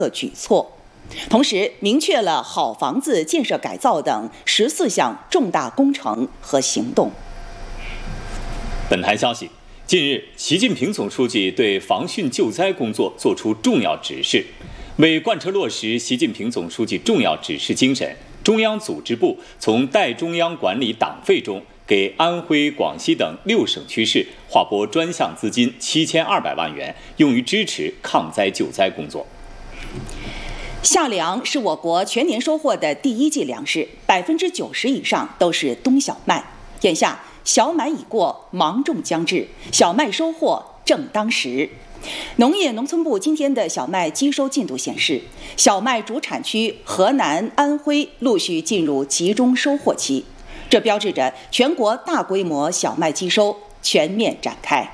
举措，同时明确了好房子建设改造等14项重大工程和行动。 本台消息，近日，习近平总书记对防汛救灾工作作出重要指示。为贯彻落实习近平总书记重要指示精神，中央组织部从代中央管理党费中给安徽、广西等6省区市划拨专项资金7200万元，用于支持抗灾救灾工作。 夏粮是我国全年收获的第1季粮食，90%以上都是冬小麦。眼下小满已过，芒种将至，小麦收获正当时。农业农村部今天的小麦机收进度显示，小麦主产区河南、安徽陆续进入集中收获期，这标志着全国大规模小麦机收全面展开。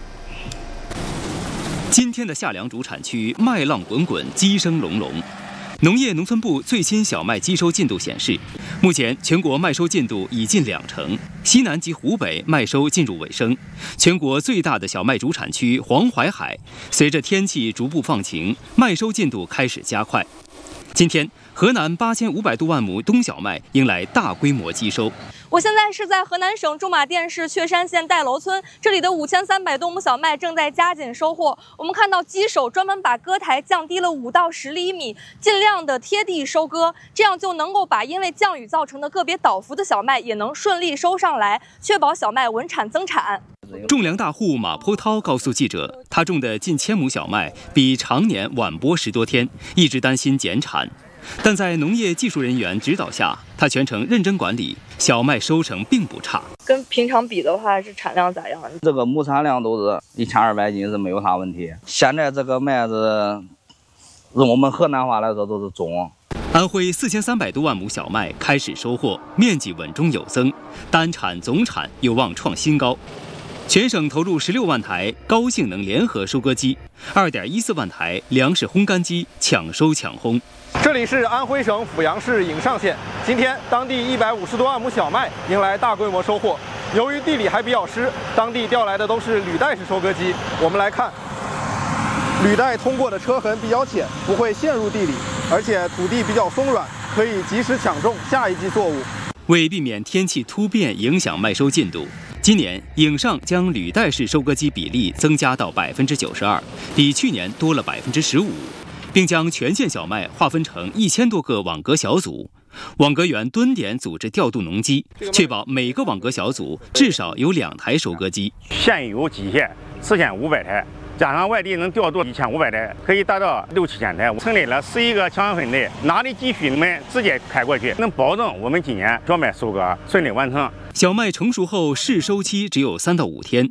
今天的夏粮主产区麦浪滚滚，鸡声隆隆。农业农村部最新小麦机收进度显示，目前全国麦收进度已近20%，西南及湖北麦收进入尾声。全国最大的小麦主产区黄淮海，随着天气逐步放晴，麦收进度开始加快。今天，河南8500多万亩冬小麦迎来大规模机收。 我现在是在河南省驻马店市确山县戴楼村，这里的5300多亩小麦正在加紧收获。我们看到机手专门把割台降低了5到10厘米，尽量的贴地收割，这样就能够把因为降雨造成的个别倒伏的小麦也能顺利收上来，确保小麦稳产增产。 种粮大户马坡涛告诉记者，他种的近1000亩小麦比常年晚播10多天，一直担心减产。但在农业技术人员指导下，他全程认真管理，小麦收成并不差。 跟平常比的话，是产量咋样？ 这个亩产量都是1200斤，是没有啥问题。现在这个麦子，用我们河南话来说都是种。 安徽4300多万亩小麦开始收获，面积稳中有增，单产总产有望创新高。全省投入16万台高性能联合收割机，2.14万台粮食烘干机，抢收抢烘。 这里是安徽省阜阳市颍上县，今天当地150多万亩小麦迎来大规模收获。由于地里还比较湿，当地调来的都是履带式收割机。我们来看，履带通过的车痕比较浅，不会陷入地里，而且土地比较松软，可以及时抢种下一季作物。 为避免天气突变影响麦收进度，今年颍上将履带式收割机比例增加到92%，比去年多了15%，并将全县小麦划分成1000多个网格小组，网格员蹲点组织调度农机，确保每个网格小组至少有2台收割机。 现有机械4500台，加上外地能调度1500台，可以达到6、7千台。成立了11个强分队，哪里急需你们直接开过去，能保证我们今年小麦收割顺利完成。 小麦成熟后试收期只有3到5天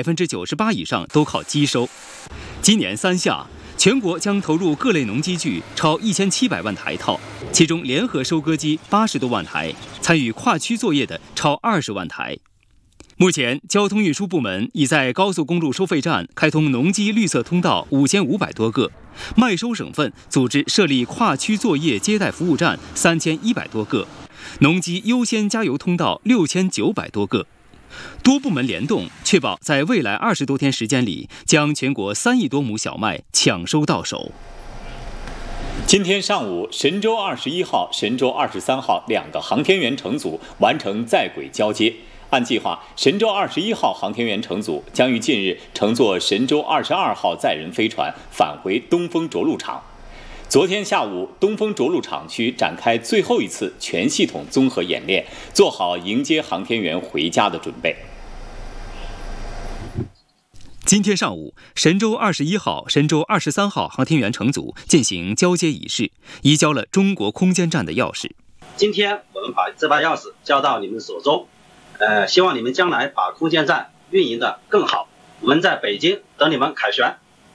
，98%以上都靠机收。今年3夏，全国将投入各类农机具超1700万台套，其中联合收割机80多万台，参与跨区作业的超20万台。目前，交通运输部门已在高速公路收费站开通农机绿色通道5500多个，麦收省份组织设立跨区作业接待服务站3100多个，农机优先加油通道6900多个。多部门联动，确保在未来20多天时间里，将全国3亿多亩小麦抢收到手。 今天上午，神舟21号、神舟23号2个航天员乘组完成在轨交接。按计划，神舟21号航天员乘组将于近日乘坐神舟22号载人飞船返回东风着陆场。昨天下午，东风着陆场区展开最后一次全系统综合演练，做好迎接航天员回家的准备。 今天上午，神舟21号、神舟23号航天员乘组进行交接仪式，移交了中国空间站的钥匙。 今天我们把这把钥匙交到你们手中，希望你们将来把空间站运营得更好。我们在北京等你们凯旋。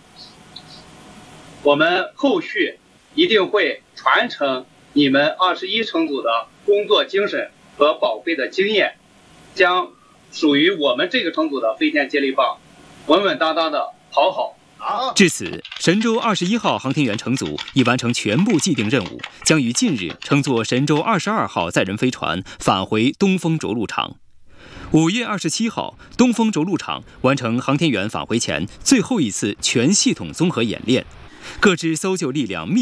我们后续一定会传承你们21乘组的工作精神和宝贵的经验，将属于我们这个乘组的飞天接力棒稳稳当当的跑好。 至此，神舟21号航天员乘组已完成全部既定任务，将于近日乘坐神舟22号载人飞船返回东风着陆场。5月27号，东风着陆场完成航天员返回前最后一次全系统综合演练， 各支搜救力量密